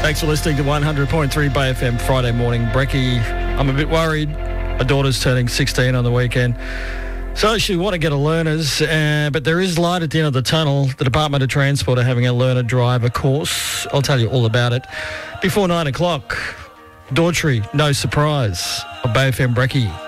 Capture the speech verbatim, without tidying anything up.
Thanks for listening to one hundred point three Bay F M Friday morning. Brecky, I'm a bit worried. My daughter's turning sixteen on the weekend. So she want to get a learner's, uh, but there is light at the end of the tunnel. The Department of Transport are having a learner driver course. I'll tell you all about it before nine o'clock. Daughtry, no surprise. On Bay F M Brecky.